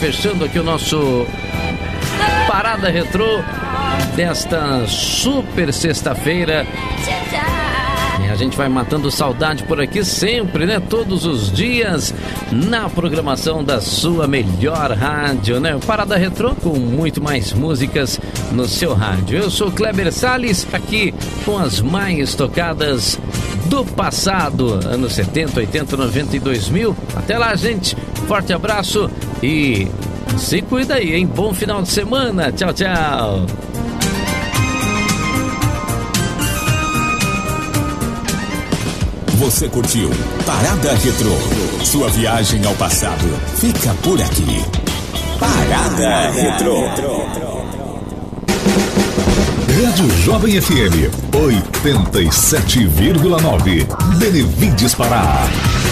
fechando aqui o nosso Parada Retrô desta super sexta-feira. E a gente vai matando saudade por aqui sempre, né? Todos os dias na programação da sua melhor rádio, né? Parada Retrô com muito mais músicas no seu rádio. Eu sou Kleber Salles, aqui com as mais tocadas do passado, anos 70, 80, 90 e 2000. Até lá, gente. Forte abraço e se cuida aí, hein? Bom final de semana. Tchau, tchau. Você curtiu Parada Retrô. Sua viagem ao passado fica por aqui. Parada Retrô. Rádio Jovem FM 87,9. Benevides Pará.